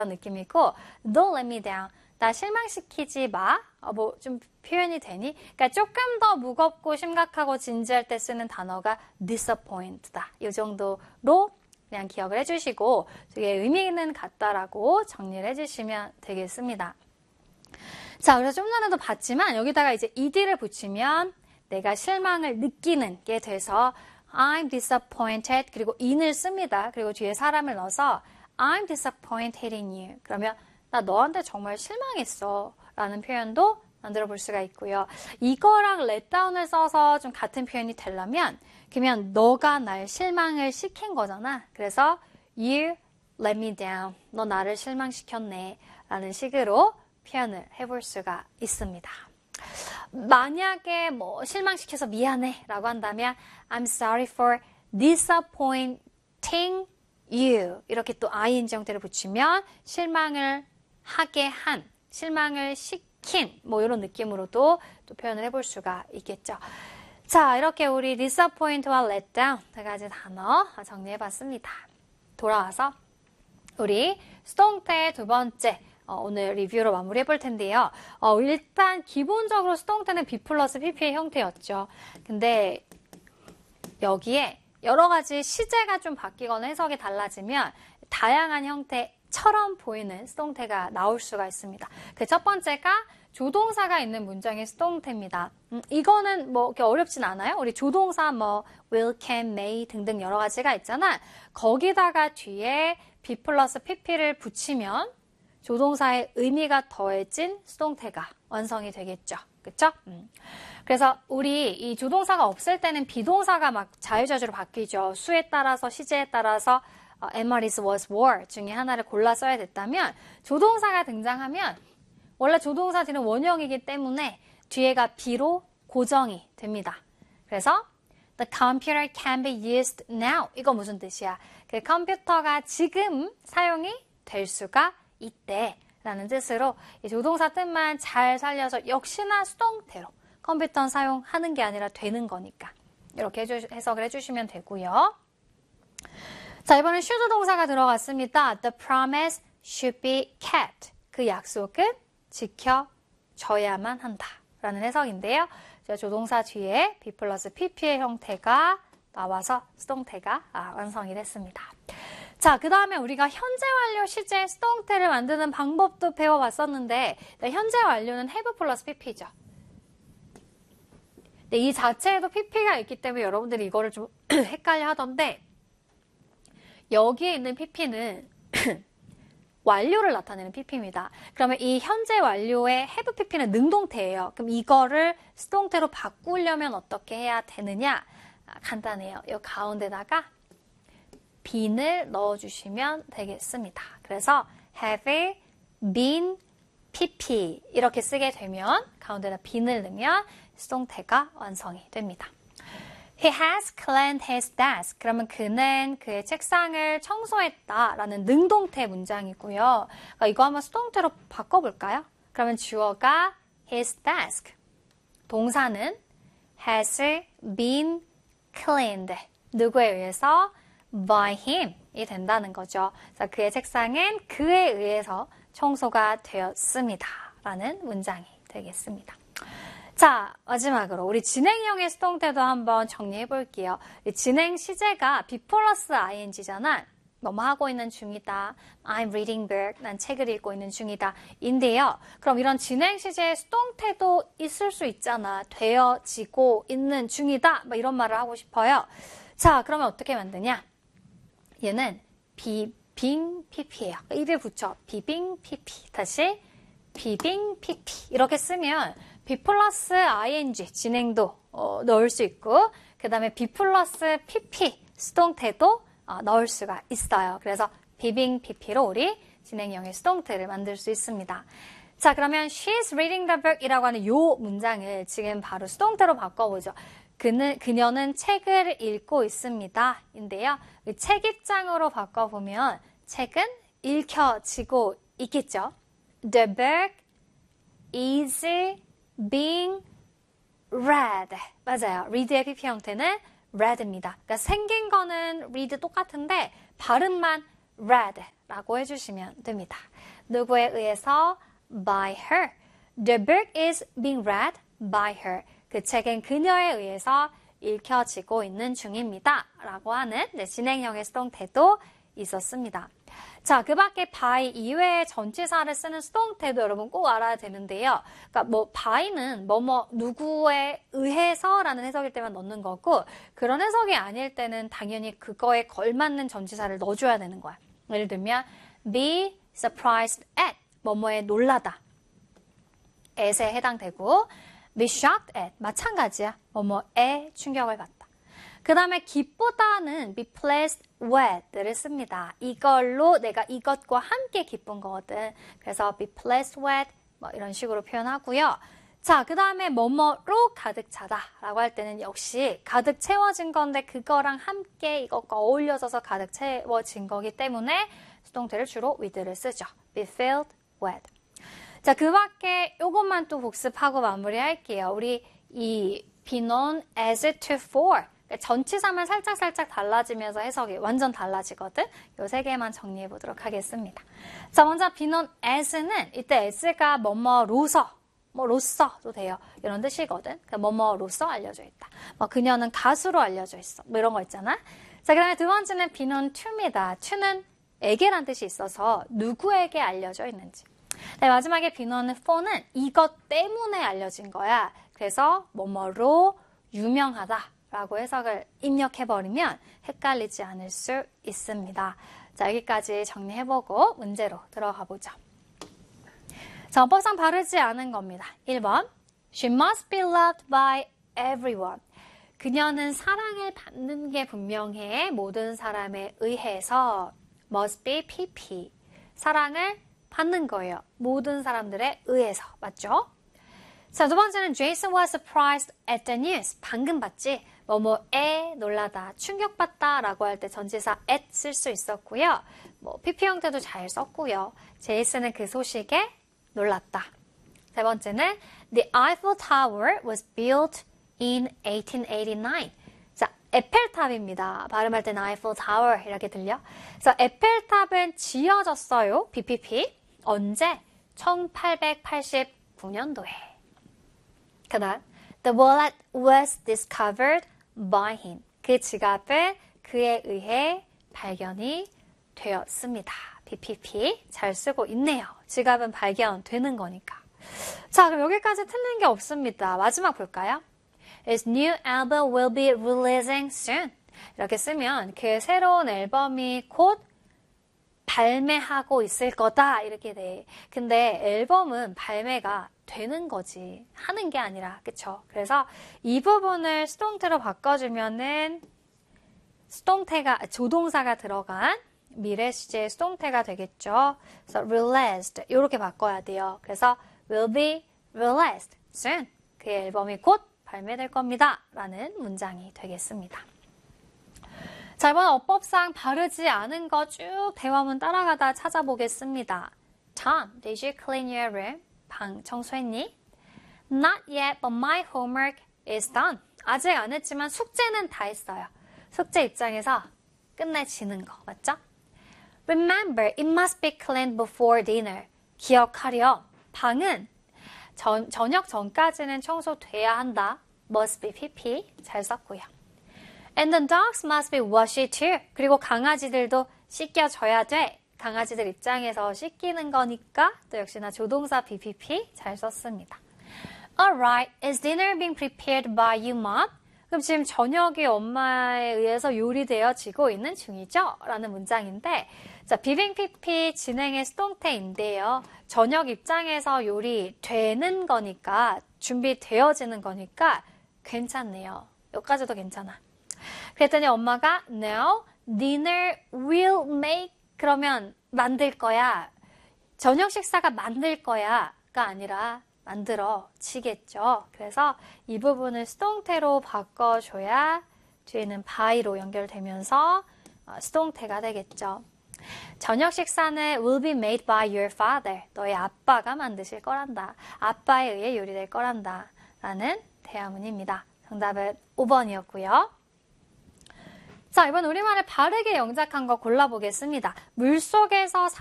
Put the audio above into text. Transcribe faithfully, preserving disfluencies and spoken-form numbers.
느낌이고 Don't let me down. 나 실망시키지 마. 어, 뭐 좀 표현이 되니? 그러니까 조금 더 무겁고 심각하고 진지할 때 쓰는 단어가 disappoint다. 이 정도로 그냥 기억을 해주시고 되게 의미는 같다라고 정리를 해주시면 되겠습니다. 자, 그래서 좀 전에도 봤지만 여기다가 이제 ed를 붙이면 내가 실망을 느끼는 게 돼서 I'm disappointed 그리고 in을 씁니다. 그리고 뒤에 사람을 넣어서 I'm disappointed in you. 그러면 나 너한테 정말 실망했어 라는 표현도 만들어 볼 수가 있고요. 이거랑 let down을 써서 좀 같은 표현이 되려면 그러면 너가 날 실망을 시킨 거잖아. 그래서 you let me down. 너 나를 실망시켰네 라는 식으로 표현을 해볼 수가 있습니다. 만약에 뭐 실망시켜서 미안해 라고 한다면 I'm sorry for disappointing you. 이렇게 또 ing 형태를 붙이면 실망을 하게 한, 실망을 시킨 뭐 이런 느낌으로도 또 표현을 해볼 수가 있겠죠. 자, 이렇게 우리 disappoint와 let down 세 가지 단어 정리해봤습니다. 돌아와서 우리 수동태 두 번째 어, 오늘 리뷰로 마무리해볼 텐데요. 어, 일단 기본적으로 수동태는 be 플러스 pp의 형태였죠. 근데 여기에 여러 가지 시제가 좀 바뀌거나 해석이 달라지면 다양한 형태처럼 보이는 수동태가 나올 수가 있습니다. 그 첫 번째가 조동사가 있는 문장의 수동태입니다. 음, 이거는 뭐 이렇게 어렵진 않아요. 우리 조동사 뭐 will, can, may 등등 여러 가지가 있잖아. 거기다가 뒤에 be 플러스 pp를 붙이면 조동사의 의미가 더해진 수동태가 완성이 되겠죠. 그쵸? 음. 그래서 우리 이 조동사가 없을 때는 비동사가 막 자유자재로 바뀌죠. 수에 따라서 시제에 따라서 어, am, is, was, were 중에 하나를 골라 써야 됐다면 조동사가 등장하면 원래 조동사 뒤는 원형이기 때문에 뒤에가 be로 고정이 됩니다. 그래서 the computer can be used now. 이거 무슨 뜻이야? 그 컴퓨터가 지금 사용이 될 수가 있대 라는 뜻으로 이 조동사 뜻만 잘 살려서 역시나 수동태로 컴퓨터는 사용하는 게 아니라 되는 거니까 이렇게 해주, 해석을 해주시면 되고요. 자, 이번엔 should 동사가 들어갔습니다. The promise should be kept. 그 약속은 지켜져야만 한다 라는 해석인데요. 조동사 뒤에 be 플러스 pp의 형태가 나와서 수동태가 아, 완성이 됐습니다. 자, 그 다음에 우리가 현재 완료 시제 수동태를 만드는 방법도 배워봤었는데 현재 완료는 have 플러스 pp죠. 근데 이 자체에도 pp가 있기 때문에 여러분들이 이거를 좀 헷갈려 하던데 여기에 있는 pp는 완료를 나타내는 pp입니다. 그러면 이 현재 완료의 have pp는 능동태예요. 그럼 이거를 수동태로 바꾸려면 어떻게 해야 되느냐? 아, 간단해요. 이 가운데다가 bean을 넣어주시면 되겠습니다. 그래서 have been pp 이렇게 쓰게 되면 가운데다 bean을 넣으면 수동태가 완성이 됩니다. He has cleaned his desk. 그러면 그는 그의 책상을 청소했다 라는 능동태 문장이고요. 그러니까 이거 한번 수동태로 바꿔볼까요? 그러면 주어가 his desk. 동사는 has been cleaned. 누구에 의해서? by him 이 된다는 거죠. 그래서 그의 책상은 그에 의해서 청소가 되었습니다. 라는 문장이 되겠습니다. 자, 마지막으로 우리 진행형의 수동태도 한번 정리해 볼게요. 진행 시제가 be 플러스 ing잖아. 뭐뭐 하고 있는 중이다. I'm reading book. 난 책을 읽고 있는 중이다. 인데요. 그럼 이런 진행 시제의 수동태도 있을 수 있잖아. 되어지고 있는 중이다. 뭐 이런 말을 하고 싶어요. 자, 그러면 어떻게 만드냐? 얘는 비빙 pp예요. 이를 붙여 비빙 pp. 다시 비빙 pp. 이렇게 쓰면 be 플러스 ing 진행도 어, 넣을 수 있고 그 다음에 be 플러스 pp 수동태도 어, 넣을 수가 있어요. 그래서 비빙 pp로 우리 진행형의 수동태를 만들 수 있습니다. 자, 그러면 she's reading the book 이라고 하는 요 문장을 지금 바로 수동태로 바꿔보죠. 그는, 그녀는 책을 읽고 있습니다. 인데요. 책 입장으로 바꿔보면 책은 읽혀지고 있겠죠. The book is being read. 맞아요. read의 pp 형태는 read입니다. 그러니까 생긴 거는 read 똑같은데 발음만 read 라고 해주시면 됩니다. 누구에 의해서? By her. The book is being read by her. 그 책은 그녀에 의해서 읽혀지고 있는 중입니다. 라고 하는 네, 진행형의 수동태도 있었습니다. 자, 그 밖에 by 이외의 전치사를 쓰는 수동태도 여러분 꼭 알아야 되는데요. 그러니까 뭐 by는 뭐뭐 누구에 의해서라는 해석일 때만 넣는 거고 그런 해석이 아닐 때는 당연히 그거에 걸맞는 전치사를 넣어줘야 되는 거야. 예를 들면 be surprised at 뭐뭐에 놀라다. at에 해당되고 be shocked at 마찬가지야. 뭐뭐에 충격을 받다. 그 다음에 기쁘다는 be pleased with를 씁니다. 이걸로 내가 이것과 함께 기쁜 거거든. 그래서 be pleased with 뭐 이런 식으로 표현하고요. 자, 그 다음에 뭐뭐로 가득 차다 라고 할 때는 역시 가득 채워진 건데 그거랑 함께 이것과 어울려져서 가득 채워진 거기 때문에 수동태를 주로 with를 쓰죠. be filled with. 자, 그 밖에 이것만 또 복습하고 마무리할게요. 우리 이 be known as to for 전치사만 살짝살짝 달라지면서 해석이 완전 달라지거든. 요 세 개만 정리해 보도록 하겠습니다. 자, 먼저 be known as는 이때 as가 뭐뭐로서, 뭐 로서도 돼요. 이런 뜻이거든. 뭐뭐로서 알려져 있다. 뭐 그녀는 가수로 알려져 있어. 뭐 이런 거 있잖아. 자, 그 다음에 두 번째는 be known to입니다. to는 에게란 뜻이 있어서 누구에게 알려져 있는지. 네, 마지막에 be known for는 이것 때문에 알려진 거야. 그래서 뭐뭐로 유명하다. 라고 해석을 입력해버리면 헷갈리지 않을 수 있습니다. 자, 여기까지 정리해보고 문제로 들어가 보죠. 자, 어법상 바르지 않은 겁니다. 일 번 She must be loved by everyone. 그녀는 사랑을 받는 게 분명해. 모든 사람에 의해서 must be pp. 사랑을 받는 거예요. 모든 사람들에 의해서. 맞죠? 자, 두 번째는 Jason was surprised at the news. 방금 봤지? 뭐뭐에 놀라다, 충격받다 라고 할 때 전치사 at 쓸 수 있었고요. 뭐 pp 형태도 잘 썼고요. 제이슨은 그 소식에 놀랐다. 세 번째는 The Eiffel Tower was built in eighteen eighty-nine. 자, 에펠탑입니다. 발음할 때는 Eiffel Tower 이렇게 들려. 그래서 에펠탑은 지어졌어요. bpp. 언제? 천팔백팔십구 년도에. 그 다음 The wallet was discovered by him. 그 지갑은 그에 의해 발견이 되었습니다. bpp 잘 쓰고 있네요. 지갑은 발견되는 거니까. 자, 그럼 여기까지 틀린 게 없습니다. 마지막 볼까요? His new album will be releasing soon. 이렇게 쓰면 그 새로운 앨범이 곧 발매하고 있을 거다 이렇게 돼. 근데 앨범은 발매가 되는 거지 하는 게 아니라 그쵸? 그래서 이 부분을 수동태로 바꿔주면은 수동태가 조동사가 들어간 미래 시제 수동태가 되겠죠. 그래서 released 이렇게 바꿔야 돼요. 그래서 will be released soon. 그 앨범이 곧 발매될 겁니다. 라는 문장이 되겠습니다. 자, 이번 어법상 바르지 않은 거 쭉 대화문 따라가다 찾아보겠습니다. Tom, did you clean your room? 방 청소했니? Not yet, but my homework is done. 아직 안 했지만 숙제는 다 했어요. 숙제 입장에서 끝내지는 거, 맞죠? Remember, it must be cleaned before dinner. 기억하렴. 방은 전, 저녁 전까지는 청소돼야 한다. Must be pp. 잘 썼고요. And the dogs must be washed too. 그리고 강아지들도 씻겨줘야 돼. 강아지들 입장에서 씻기는 거니까 또 역시나 조동사 bpp 잘 썼습니다. Alright, is dinner being prepared by you, mom? 그럼 지금 저녁이 엄마에 의해서 요리되어지고 있는 중이죠? 라는 문장인데 자, 비빙 pp 진행의 수동태인데요. 저녁 입장에서 요리되는 거니까 준비되어지는 거니까 괜찮네요. 여기까지도 괜찮아. 그랬더니 엄마가 No, dinner will make 그러면 만들 거야. 저녁 식사가 만들 거야가 아니라 만들어지겠죠. 그래서 이 부분을 수동태로 바꿔줘야 뒤에는 by로 연결되면서 수동태가 되겠죠. 저녁 식사는 will be made by your father. 너의 아빠가 만드실 거란다. 아빠에 의해 요리될 거란다. 라는 대화문입니다. 정답은 오 번이었고요. 자, 이번 우리말을 바르게 영작한 거 골라보겠습니다. 물속에서